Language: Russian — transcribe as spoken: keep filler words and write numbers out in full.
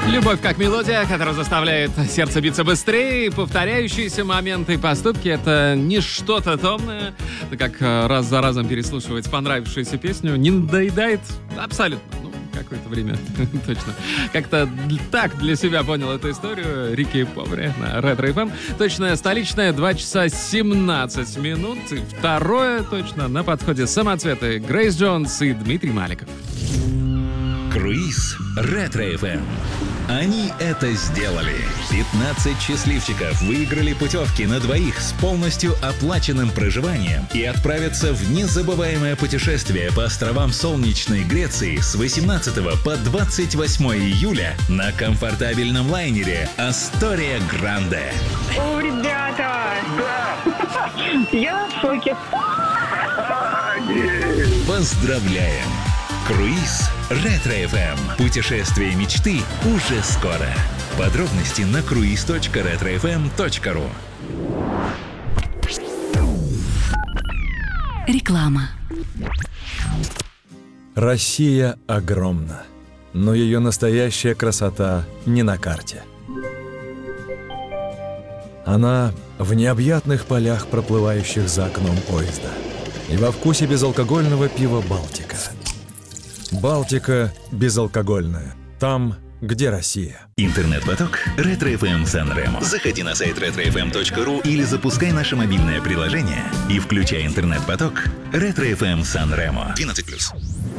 Любовь как мелодия, которая заставляет сердце биться быстрее. Повторяющиеся моменты и поступки — это не что-то томное. Это как раз за разом переслушивать понравившуюся песню не надоедает абсолютно. Ну, какое-то время точно. Как-то так для себя понял эту историю Рики Повери на Ретро эф эм. Точно столичная, два часа семнадцать минут. И второе точно на подходе самоцветы Грейс Джонс и Дмитрий Маликов. Круиз Ретро эф эм. Они это сделали. пятнадцать счастливчиков выиграли путевки на двоих с полностью оплаченным проживанием и отправятся в незабываемое путешествие по островам солнечной Греции с восемнадцатого по двадцать восьмое июля на комфортабельном лайнере Астория Гранде. О, ребята! Да! Я в шоке. Поздравляем! Круиз Ретро эф эм. Путешествие мечты уже скоро. Подробности на круиз точка ретро эф эм точка ру. Реклама. Россия огромна, но ее настоящая красота не на карте. Она в необъятных полях, проплывающих за окном поезда, и во вкусе безалкогольного пива «Балтика». Балтика безалкогольная. Там, где Россия. Интернет-поток Ретро эф эм Сан-Ремо. Заходи на сайт ретро эф эм точка ру или запускай наше мобильное приложение и включай интернет-поток Ретро эф эм Сан-Ремо. двенадцать плюс.